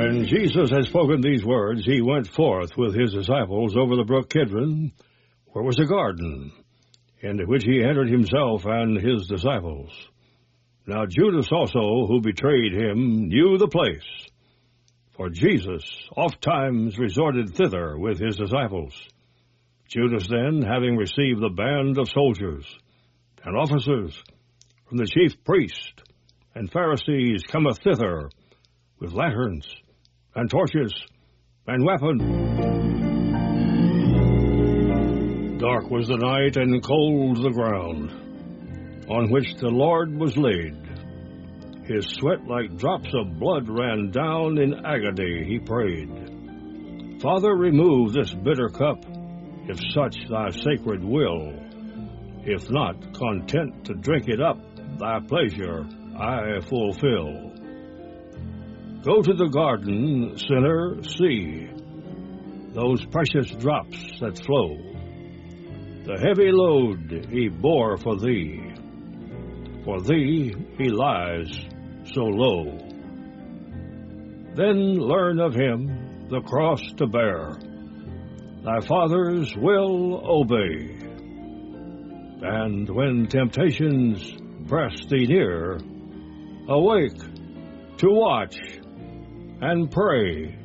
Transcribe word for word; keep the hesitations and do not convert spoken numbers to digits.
When Jesus had spoken these words, he went forth with his disciples over the brook Kidron, where was a garden, into which he entered himself and his disciples. Now Judas also, who betrayed him, knew the place, for Jesus ofttimes resorted thither with his disciples. Judas then, having received the band of soldiers and officers from the chief priest and Pharisees, cometh thither with lanterns and torches and weapons. Dark was the night, and cold the ground on which the Lord was laid. His sweat like drops of blood ran down. In agony he prayed, Father, remove this bitter cup, if such thy sacred will. If not, content to drink it up, thy pleasure I fulfill. Go to the garden, sinner, see those precious drops that flow, the heavy load he bore for thee. For thee he lies so low. Then learn of him the cross to bear, thy Father's will obey. And when temptations press thee near, awake to watch and pray.